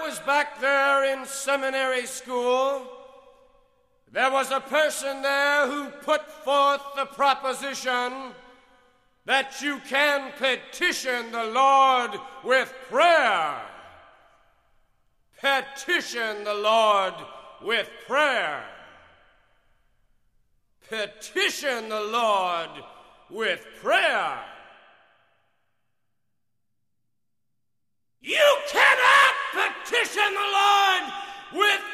was back there in seminary school, there was a person there who put forth the proposition that you can petition the Lord with prayer. Petition the Lord with prayer. Petition the Lord with prayer. You cannot petition the Lord with